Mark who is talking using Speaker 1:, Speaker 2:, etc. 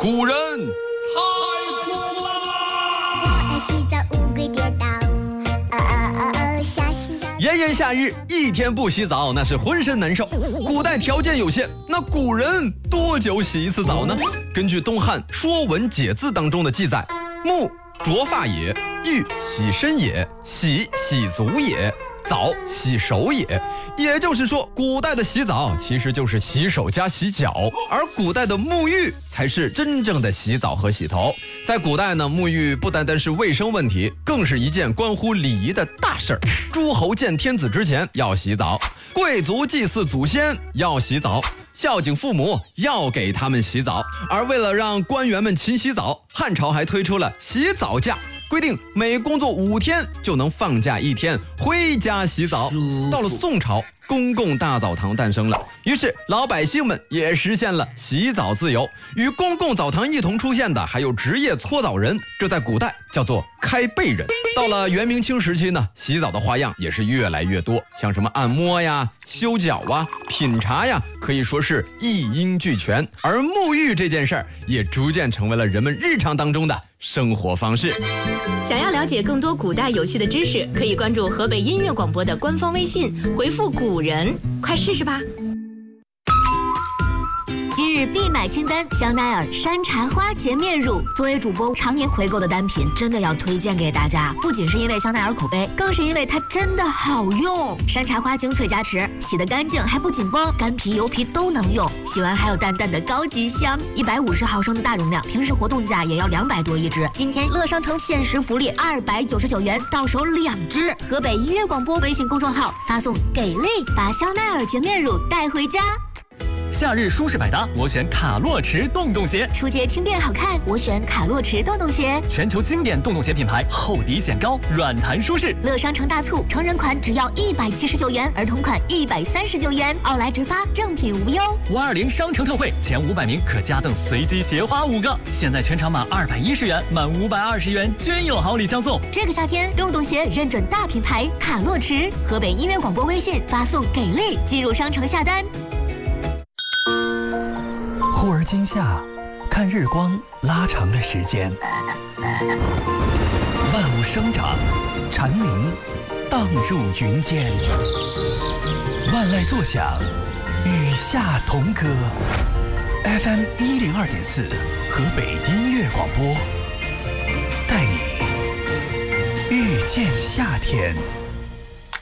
Speaker 1: 古人太酷了！
Speaker 2: 爱洗澡乌龟跌倒，下心跳。
Speaker 3: 炎炎夏日，一天不洗澡那是浑身难受。古代条件有限，那古人多久洗一次澡呢？根据东汉《说文解字》当中的记载，沐濯发也，浴洗身也，洗足也，澡洗手也。也就是说，古代的洗澡其实就是洗手加洗脚，而古代的沐浴才是真正的洗澡和洗头。在古代呢，沐浴不单单是卫生问题，更是一件关乎礼仪的大事儿。诸侯见天子之前要洗澡，贵族祭祀祖先要洗澡，孝敬父母要给他们洗澡。而为了让官员们勤洗澡，汉朝还推出了洗澡假，规定每工作5天就能放假1天，回家洗澡。到了宋朝，公共大澡堂诞生了，于是老百姓们也实现了洗澡自由。与公共澡堂一同出现的还有职业搓澡人，这在古代叫做开背人。到了元明清时期呢，洗澡的花样也是越来越多，像什么按摩呀、修脚啊、品茶呀，可以说是一应俱全。而沐浴这件事儿也逐渐成为了人们日常当中的生活方式。
Speaker 4: 想要了解更多古代有趣的知识，可以关注河北音乐广播的官方微信，回复古人，快试试吧。
Speaker 5: 今日必买清单：香奈儿山茶花洁面乳。作为主播常年回购的单品，真的要推荐给大家。不仅是因为香奈儿口碑，更是因为它真的好用。山茶花精粹加持，洗得干净还不紧绷，干皮油皮都能用。洗完还有淡淡的高级香。150毫升的大容量，平时活动价也要200多一支。今天乐商城限时福利299元，到手2支。河北音乐广播微信公众号发送“给力”，把香奈儿洁面乳带回家。
Speaker 6: 夏日舒适百搭，我选卡洛驰洞洞鞋。
Speaker 5: 出街轻便好看，我选卡洛驰洞洞鞋。
Speaker 6: 全球经典洞洞鞋品牌，厚底显高，软弹舒适。
Speaker 5: 乐商城大促，成人款只要179元，儿童款139元，奥莱直发，正品无忧。
Speaker 6: 520商城特惠，前500名可加赠随机鞋花5个。现在全场满210元，满520元均有好礼相送。
Speaker 5: 这个夏天，洞洞鞋认准大品牌卡洛驰。河北音乐广播微信发送“给力”进入商城下单。
Speaker 7: 忽而今夏，看日光拉长了时间，万物生长，蝉鸣荡入云间，万籁作响，与夏同歌。FM 102.4，河北音乐广播，带你遇见夏天。